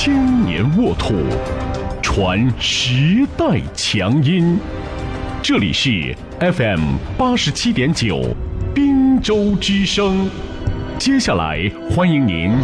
千年沃土，传时代强音。这里是 FM87.9 滨州之声。接下来欢迎您